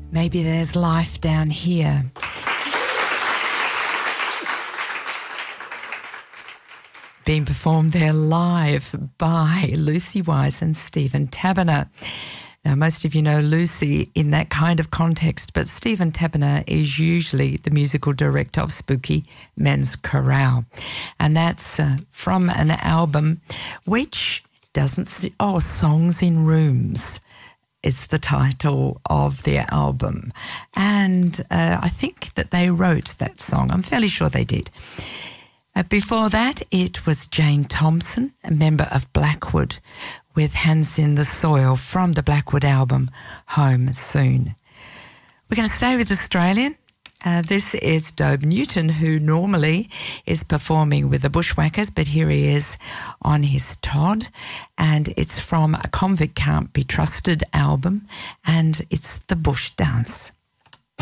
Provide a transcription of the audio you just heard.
Maybe There's Life Down Here. Being performed there live by Lucy Wise and Stephen Taberner. Now, most of you know Lucy in that kind of context, but Stephen Taberner is usually the musical director of Spooky Men's Chorale. And that's from an album which Songs in Rooms is the title of their album. And I think that they wrote that song. I'm fairly sure they did. Before that, it was Jane Thompson, a member of Blackwood, with Hands in the Soil from the Blackwood album Home Soon. We're going to stay with Australian. This is Dobe Newton, who normally is performing with the Bushwhackers, but here he is on his Todd, and it's from A Convict Can't Be Trusted album, and it's The Bush Dance.